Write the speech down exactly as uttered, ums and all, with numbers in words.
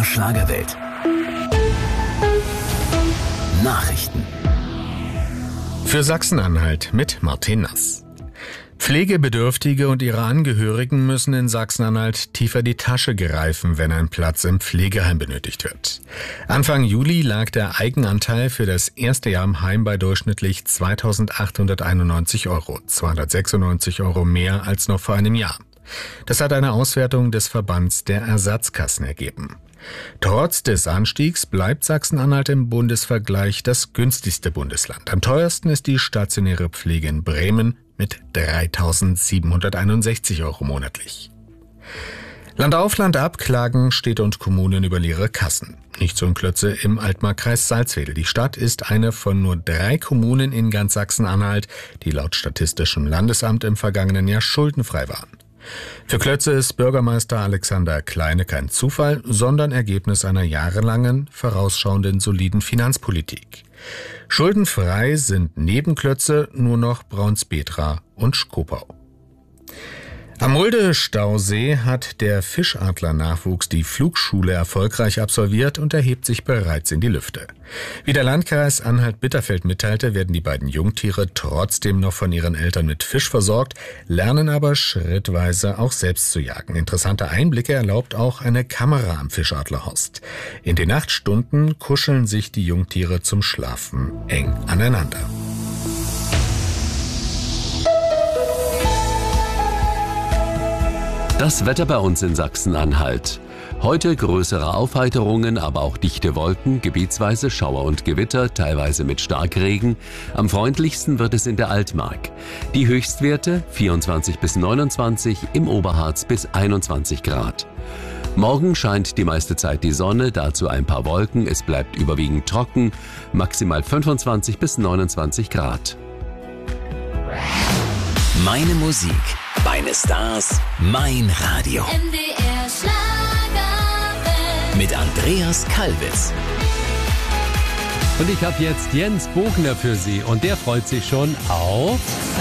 der Schlagerwelt. Nachrichten. Für Sachsen-Anhalt mit Martin Nass. Pflegebedürftige und ihre Angehörigen müssen in Sachsen-Anhalt tiefer die Tasche greifen, wenn ein Platz im Pflegeheim benötigt wird. Anfang Juli lag der Eigenanteil für das erste Jahr im Heim bei durchschnittlich zweitausendachthunderteinundneunzig Euro, zweihundertsechsundneunzig Euro mehr als noch vor einem Jahr. Das hat eine Auswertung des Verbands der Ersatzkassen ergeben. Trotz des Anstiegs bleibt Sachsen-Anhalt im Bundesvergleich das günstigste Bundesland. Am teuersten ist die stationäre Pflege in Bremen mit dreitausendsiebenhunderteinundsechzig Euro monatlich. Land auf, Land ab klagen Städte und Kommunen über leere Kassen. Nicht so in Klötze im Altmarkkreis Salzwedel. Die Stadt ist eine von nur drei Kommunen in ganz Sachsen-Anhalt, die laut Statistischem Landesamt im vergangenen Jahr schuldenfrei waren. Für Klötze ist Bürgermeister Alexander Kleine kein Zufall, sondern Ergebnis einer jahrelangen, vorausschauenden, soliden Finanzpolitik. Schuldenfrei sind neben Klötze nur noch Braunsbetra und Schkopau. Am Mulde-Stausee hat der Fischadler-Nachwuchs die Flugschule erfolgreich absolviert und erhebt sich bereits in die Lüfte. Wie der Landkreis Anhalt-Bitterfeld mitteilte, werden die beiden Jungtiere trotzdem noch von ihren Eltern mit Fisch versorgt, lernen aber schrittweise auch selbst zu jagen. Interessante Einblicke erlaubt auch eine Kamera am Fischadlerhorst. In den Nachtstunden kuscheln sich die Jungtiere zum Schlafen eng aneinander. Das Wetter bei uns in Sachsen-Anhalt. Heute größere Aufheiterungen, aber auch dichte Wolken, gebietsweise Schauer und Gewitter, teilweise mit Starkregen. Am freundlichsten wird es in der Altmark. Die Höchstwerte vierundzwanzig bis neunundzwanzig, im Oberharz bis einundzwanzig Grad. Morgen scheint die meiste Zeit die Sonne, dazu ein paar Wolken. Es bleibt überwiegend trocken, maximal fünfundzwanzig bis neunundzwanzig Grad. Meine Musik, meine Stars, mein Radio. M D R Schlagerwelt. Mit Andreas Kalbitz. Und ich habe jetzt Jens Bogner für Sie und der freut sich schon auf...